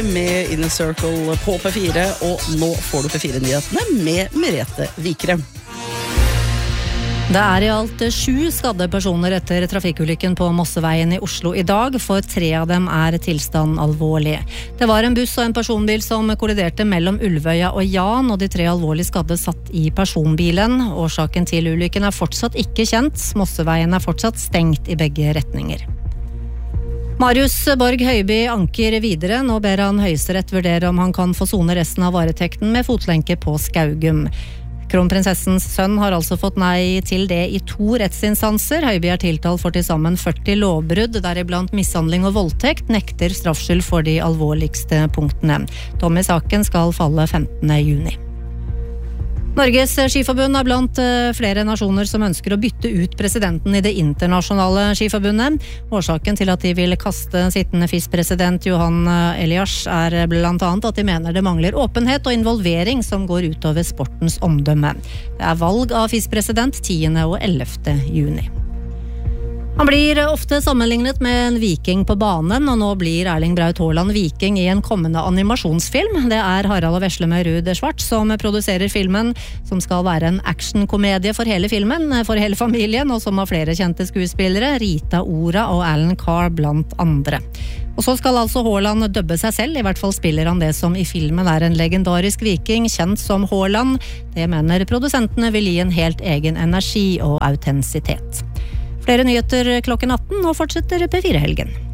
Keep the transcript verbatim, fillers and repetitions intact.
Med Inner Circle på P fire, og nå får du P fire-nyhetene med Merete Vikre. Det er i alt sju skadde personer etter trafikkulykken på Mosseveien i Oslo i dag, for tre av dem er tilstand alvorlig. Det var en buss og en personbil som kolliderte mellom Ulvøya og Jan, og de tre alvorlig skadde satt i personbilen. Årsaken til ulykken er fortsatt ikke kjent. Mosseveien er fortsatt stengt i begge retninger. Marius Borg Høiby anker videre. Nå ber han Høyesterett vurdere om han kan få sone resten av varetekten med fotlenke på Skaugum. Kronprinsessens sønn har altså fått nei til det i to rettsinstanser. Høiby er tiltalt for til sammen førti lovbrudd, deriblant mishandling og voldtekt, nekter straffskyld for de alvorligste punktene. Dom i saken skal falle femtende juni. Norges skiforbund er blant flere nasjoner som ønsker å bytte ut presidenten i det internasjonale skiforbundet. Årsaken til at de vil kaste sittende F I S-president Johan Elias er blant annet at de mener det mangler åpenhet og involvering som går utover sportens omdømme. Det er valg av F I S-president tiende og ellevte juni. Han blir ofte sammenlignet med en viking på banen, og nå blir Erling Braut Haaland viking i en kommende animasjonsfilm. Det er Harald og Vesle med Rud Schwartz som produserer filmen, som skal være en actionkomedie for hele filmen, for hele familien, og som har flere kjente skuespillere, Rita Ora og Alan Carr blant andre. Og så skal altså Haaland dubbe seg selv, i hvert fall spiller han det som i filmen er en legendarisk viking, kjent som Haaland. Det mener produsentene vil gi en helt egen energi og autentisitet. Flere nyheter klokken atten, og fortsetter P fire-helgen.